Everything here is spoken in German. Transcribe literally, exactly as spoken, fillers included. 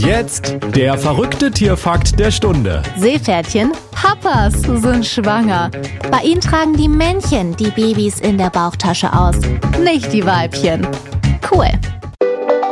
jetzt der verrückte Tierfakt der Stunde. Seepferdchen, Papas sind schwanger. Bei ihnen tragen die Männchen die Babys in der Bauchtasche aus, nicht die Weibchen. Cool.